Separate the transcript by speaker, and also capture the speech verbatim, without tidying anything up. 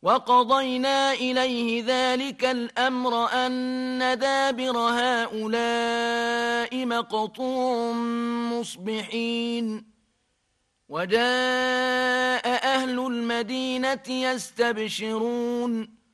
Speaker 1: وقضينا إليه ذلك الأمر أن دابر هؤلاء مقطوع مصبحين وجاء أهل المدينة يستبشرون